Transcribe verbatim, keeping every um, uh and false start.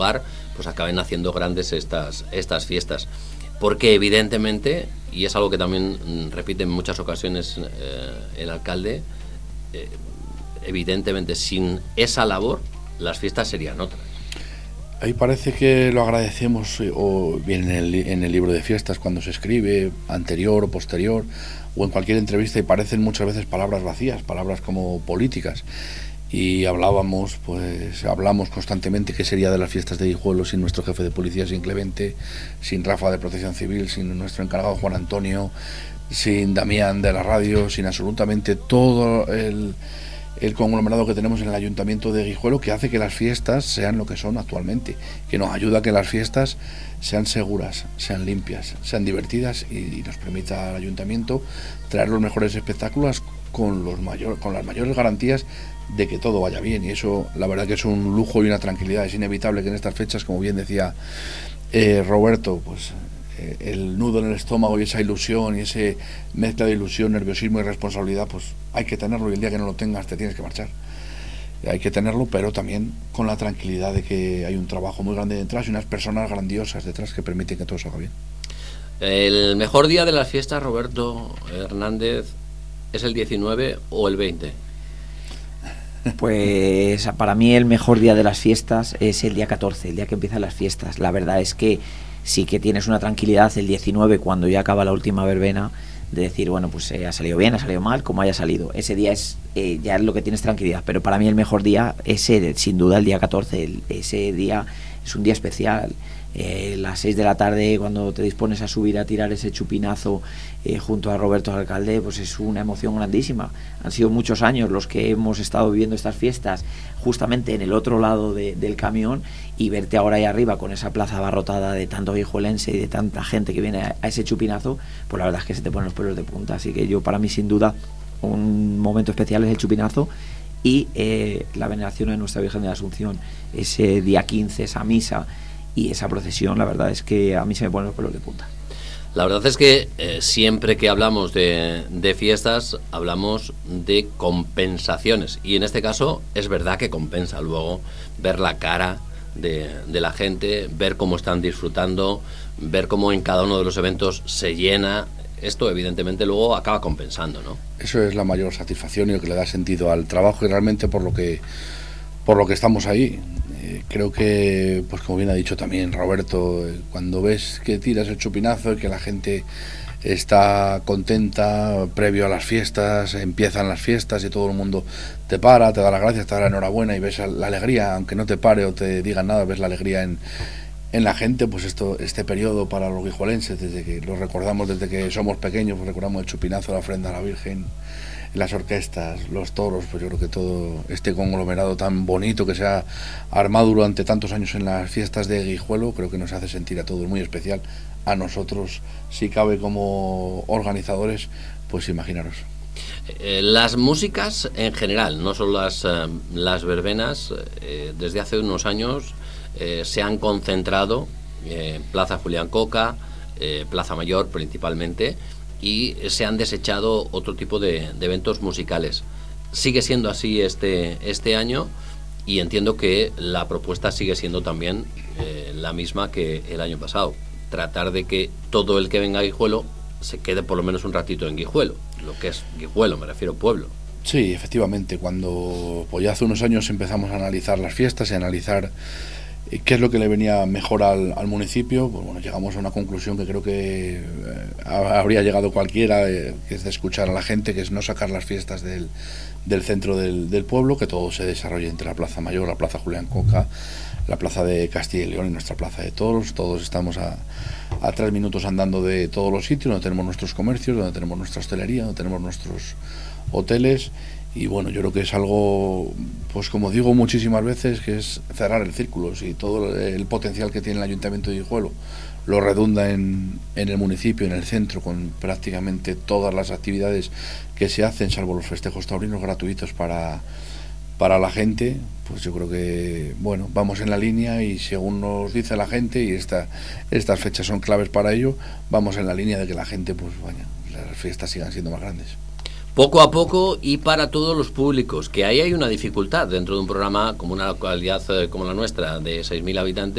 pues acaben haciendo grandes estas, estas fiestas. Porque evidentemente, y es algo que también repite en muchas ocasiones eh, el alcalde, eh, evidentemente sin esa labor las fiestas serían otras. Ahí parece que lo agradecemos, o bien en el, en el libro de fiestas cuando se escribe, anterior o posterior, o en cualquier entrevista, y parecen muchas veces palabras vacías, palabras como políticas. Y hablábamos, pues hablamos constantemente qué sería de las fiestas de Guijuelo sin nuestro jefe de policía, sin Clemente, sin Rafa de Protección Civil, sin nuestro encargado Juan Antonio, sin Damián de la radio, sin absolutamente todo el... el conglomerado que tenemos en el Ayuntamiento de Guijuelo, que hace que las fiestas sean lo que son actualmente, que nos ayuda a que las fiestas sean seguras, sean limpias, sean divertidas y, y nos permita al Ayuntamiento traer los mejores espectáculos con, los mayor, con las mayores garantías de que todo vaya bien. Y eso, la verdad que es un lujo y una tranquilidad. Es inevitable que en estas fechas, como bien decía eh, Roberto, pues el nudo en el estómago y esa ilusión y ese mezcla de ilusión, nerviosismo y responsabilidad, pues hay que tenerlo, y el día que no lo tengas te tienes que marchar. Hay que tenerlo, pero también con la tranquilidad de que hay un trabajo muy grande detrás y unas personas grandiosas detrás que permiten que todo salga bien. ¿El mejor día de las fiestas, Roberto Hernández, es el diecinueve o el veinte? Pues para mí el mejor día de las fiestas es el día catorce, el día que empiezan las fiestas. La verdad es que sí que tienes una tranquilidad el diecinueve, cuando ya acaba la última verbena, de decir, bueno, pues eh, ha salido bien, ha salido mal, como haya salido. Ese día es eh, ya es lo que tienes tranquilidad, pero para mí el mejor día es eh, sin duda el día catorce. El, ese día es un día especial. Eh, las seis de la tarde, cuando te dispones a subir a tirar ese chupinazo eh, junto a Roberto Alcalde, pues es una emoción grandísima. Han sido muchos años los que hemos estado viviendo estas fiestas justamente en el otro lado de, del camión, y verte ahora ahí arriba con esa plaza abarrotada de tanto guijuelense y de tanta gente que viene a, a ese chupinazo, pues la verdad es que se te ponen los pelos de punta. Así que yo, para mí, sin duda, un momento especial es el chupinazo y eh, la veneración de nuestra Virgen de la Asunción, ese día quince, esa misa y esa procesión. La verdad es que a mí se me ponen los pelos de punta. La verdad es que eh, siempre que hablamos de, de fiestas hablamos de compensaciones, y en este caso es verdad que compensa luego ver la cara de, de la gente, ver cómo están disfrutando, ver cómo en cada uno de los eventos se llena. Esto evidentemente luego acaba compensando, ¿no? Eso es la mayor satisfacción y lo que le da sentido al trabajo, y realmente por lo que por lo que estamos ahí. Eh, creo que, pues como bien ha dicho también Roberto, eh, cuando ves que tiras el chupinazo y que la gente está contenta previo a las fiestas, empiezan las fiestas y todo el mundo te para, te da las gracias, te da la enhorabuena, y ves la alegría, aunque no te pare o te digan nada, ves la alegría en, en la gente. Pues esto, este periodo para los guijuelenses, desde que lo recordamos, desde que somos pequeños, pues recordamos el chupinazo, la ofrenda a la Virgen, las orquestas, los toros, pues yo creo que todo este conglomerado tan bonito que se ha armado durante tantos años en las fiestas de Guijuelo, creo que nos hace sentir a todos muy especial. A nosotros, si cabe, como organizadores, pues imaginaros. Eh, las músicas en general, no solo las, eh, las verbenas, eh, desde hace unos años eh, se han concentrado en eh, Plaza Julián Coca, eh, Plaza Mayor principalmente, y se han desechado otro tipo de, de eventos musicales. Sigue siendo así este, este año, y entiendo que la propuesta sigue siendo también eh, la misma que el año pasado. Tratar de que todo el que venga a Guijuelo se quede por lo menos un ratito en Guijuelo, lo que es Guijuelo, me refiero pueblo. Sí, efectivamente, cuando pues ya hace unos años empezamos a analizar las fiestas y a analizar qué es lo que le venía mejor al, al municipio, pues bueno, llegamos a una conclusión que creo que eh, habría llegado cualquiera, eh, que es de escuchar a la gente, que es no sacar las fiestas del, del centro del, del pueblo, que todo se desarrolle entre la Plaza Mayor, la Plaza Julián Coca, la Plaza de Castilla y León y nuestra Plaza de Toros. Todos estamos a, a tres minutos andando de todos los sitios, donde tenemos nuestros comercios, donde tenemos nuestra hostelería, donde tenemos nuestros hoteles. Y bueno, yo creo que es algo, pues como digo muchísimas veces, que es cerrar el círculo. Si todo el potencial que tiene el Ayuntamiento de Guijuelo lo redunda en, en el municipio, en el centro, con prácticamente todas las actividades que se hacen, salvo los festejos taurinos gratuitos para, para la gente, pues yo creo que, bueno, vamos en la línea, y según nos dice la gente, y esta, estas fechas son claves para ello, vamos en la línea de que la gente, pues vaya, las fiestas sigan siendo más grandes. Poco a poco y para todos los públicos, que ahí hay una dificultad dentro de un programa como una localidad como la nuestra de seis mil habitantes.